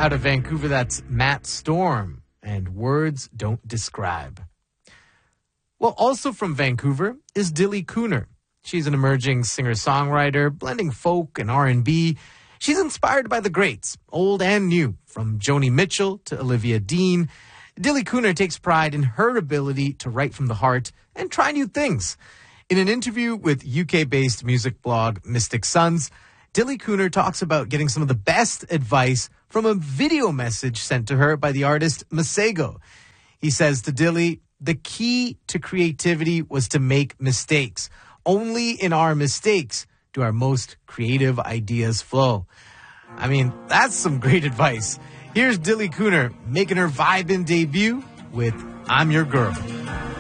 Out of Vancouver, that's Matt Storm, and Words Don't Describe. Well, also from Vancouver is Dilly Cooner. She's an emerging singer-songwriter, blending folk and R&B. She's inspired by the greats, old and new, from Joni Mitchell to Olivia Dean. Dilly Cooner takes pride in her ability to write from the heart and try new things. In an interview with UK-based music blog Mystic Sons, Dilly Cooner talks about getting some of the best advice from a video message sent to her by the artist Masego. He says to Dilly, the key to creativity was to make mistakes. Only in our mistakes do our most creative ideas flow. I mean, that's some great advice. Here's Dilly Cooner making her Vibin' debut with I'm Your Girl.